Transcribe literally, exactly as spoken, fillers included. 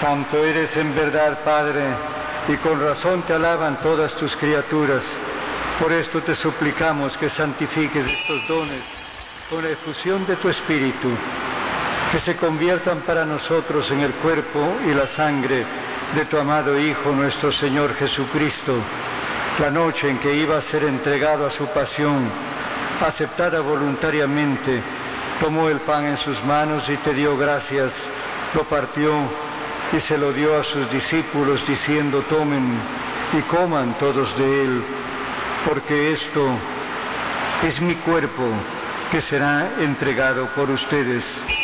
Santo eres en verdad, Padre, y con razón te alaban todas tus criaturas. Por esto te suplicamos que santifiques estos dones con la efusión de tu Espíritu, que se conviertan para nosotros en el cuerpo y la sangre de tu amado Hijo, nuestro Señor Jesucristo. La noche en que iba a ser entregado a su pasión, aceptada voluntariamente, tomó el pan en sus manos y te dio gracias, lo partió y se lo dio a sus discípulos, diciendo: tomen y coman todos de él, porque esto es mi cuerpo que será entregado por ustedes.